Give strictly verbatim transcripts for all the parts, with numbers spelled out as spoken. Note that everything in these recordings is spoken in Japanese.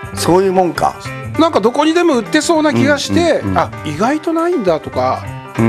そういうもんか。 なんかどこにでも売ってそうな気がして、 うんうんうん、 あ意外とないんだとか、 うん、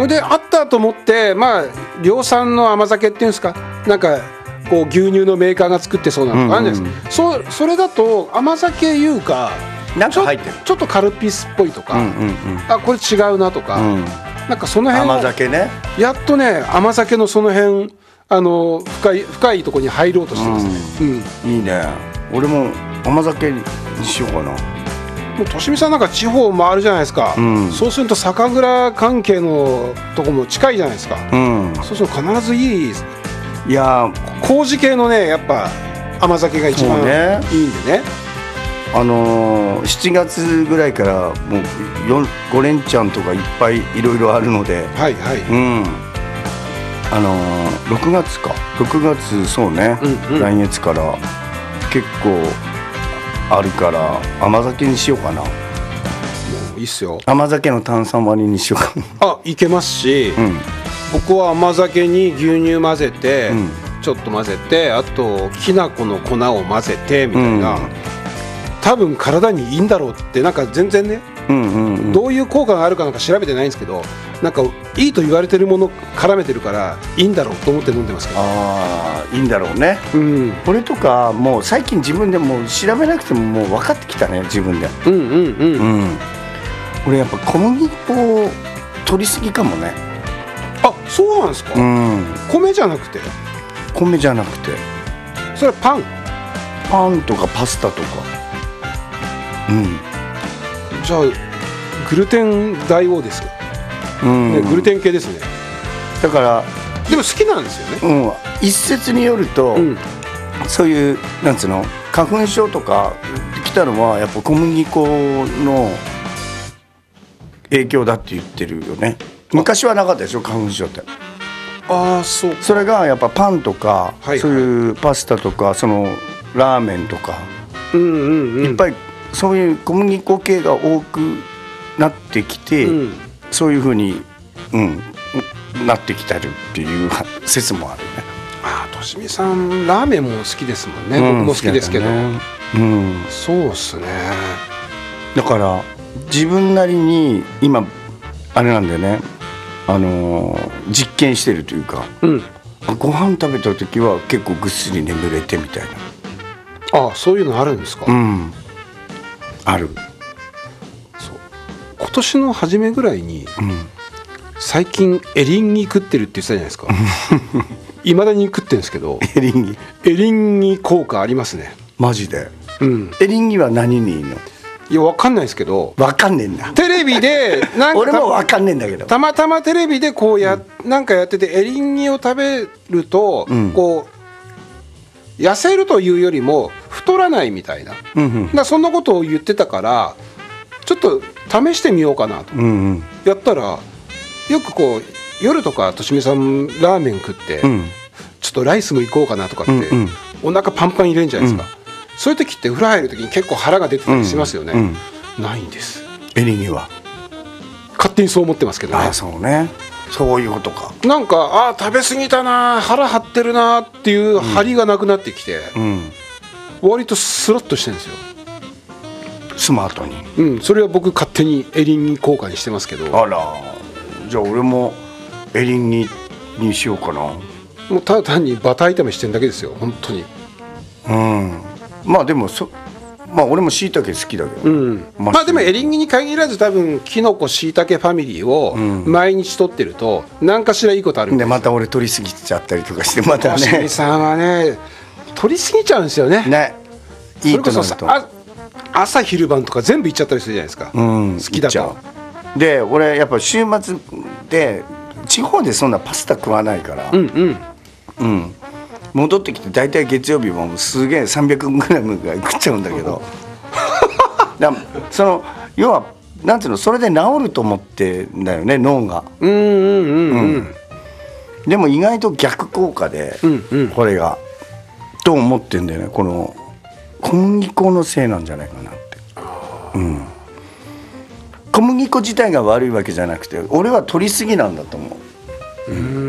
であったと思って、まあ量産の甘酒っていうんですか、なんかこう牛乳のメーカーが作ってそうなのがあるんです、うんうん、そ, それだと甘酒いうかなんか入ってる、 ちょっとカルピスっぽいとか、うんうんうん、あこれ違うなとか、うん、なんかその辺甘酒ね、 やっとね甘酒のその辺あの 深い深いところに入ろうとしてますね、うんうん、いいね。俺も甘酒にしようかな。 もうとしみさんなんか地方回るじゃないですか、うん、そうすると酒蔵関係のとこも近いじゃないですか、うん、そうすると必ずいいいや麹系のねやっぱ甘酒が一番いいんでね、 あのー、しちがつぐらいからもうご連チャンとかいっぱいいろいろあるので、 はいはい、 うん、あのー、ろくがつかろくがつそうね、うんうん、来月から結構あるから甘酒にしようかな。もういいっすよ。 甘酒の炭酸割りにしようかな。 あいけますし、うん、僕は甘酒に牛乳混ぜて、うん、ちょっと混ぜてあときな粉の粉を混ぜてみたいな、うん、多分体にいいんだろうってなんか全然ね、うんうんうん、どういう効果があるかなんか調べてないんですけどなんかいいと言われてるもの絡めてるからいいんだろうと思って飲んでますけど。 ああいいんだろうね、うん、これとかもう最近自分でもう調べなくてももう分かってきたね自分で。うんうんうん、うん、俺やっぱ小麦粉取りすぎかもね。 あそうなんですか、うん、米じゃなくて米じゃなくてそれはパンパンとかパスタとか、うん、 じゃあグルテン大王ですよ、うんね、グルテン系ですね。 だからでも好きなんですよね、 うん、一説によると、うん、そういうなんつうの花粉症とか来たのはやっぱ小麦粉の影響だって言ってるよね。昔はなかったでしょ花粉症って。 ああそう。 それがやっぱパンとか、はいはい、そういうパスタとかそのラーメンとか、うんうんうん、いっぱいそういう小麦粉系が多くなってきて、うん、そういう風に、うん、なってきたるっていう説もあるね。 ああとしみさんラーメンも好きですもんね、うん、僕も好きですけど、ねうん、そうっすね。 だから自分なりに今あれなんだよね、あのー、実験してるというか、うん、ご飯食べた時は結構ぐっすり眠れてみたいな。 ああそういうのあるんですか。 うん、ある。 そう今年の初めぐらいに、うん、最近エリンギ食ってるって言ってたじゃないですかいまだに食ってるんですけどエリンギエリンギ効果ありますね。 マジで、うん、エリンギは何にいいの。 いや分かんないですけど分かんねえんだテレビでなんか俺も分かんねえんだけどたまたまテレビでこうや、うん、なんかやっててエリンギを食べると、うん、こう痩せるというよりも太らないみたいな、うんうん、だそんなことを言ってたからちょっと試してみようかなと、うんうん、やったらよくこう夜とかとしみさんラーメン食って、うん、ちょっとライスも行こうかなとかって、うんうん、お腹パンパン入れるんじゃないですか、うんそういう時って風呂入る時に結構腹が出てたりしますよね、うんうん、ないんです。 エリンギは勝手にそう思ってますけどね。 ああそうねそういうことか。 なんかああ食べ過ぎたな腹張ってるなっていう張りがなくなってきて、うん、割とスラッとしてるんですよスマートに、 うん、それは僕勝手にエリンギ効果にしてますけど。 あらじゃあ俺もエリンギにしようかな。もうただ単にバター炒めしてるだけですよ本当に。 うんまあでもそまあ俺も椎茸好きだけど、うん、 まあでもエリンギに限らず多分キノコ椎茸ファミリーを毎日取ってると何かしらいいことあるんですよ。 でまた俺取りすぎちゃったりとかしてまたね。 しみさんはね取りすぎちゃうんですよね。 ねいいとなるとあ朝昼晩とか全部いっちゃったりするじゃないですか、うん、好きだと。 で俺やっぱ週末で地方でそんなパスタ食わないからうんうんうん戻ってきて大体月曜日もすげえさんびゃくグラムぐらい食っちゃうんだけどだその要はなんていうのそれで治ると思ってんだよね脳が。うんうんうんうん、うん、でも意外と逆効果で、うんうん、これがと思ってんだよね。この小麦粉のせいなんじゃないかなって、うん、小麦粉自体が悪いわけじゃなくて俺は取りすぎなんだと思う。うん、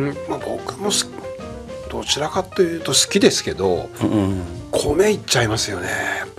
まあ、僕もどちらかというと好きですけど、うん、米いっちゃいますよねやっ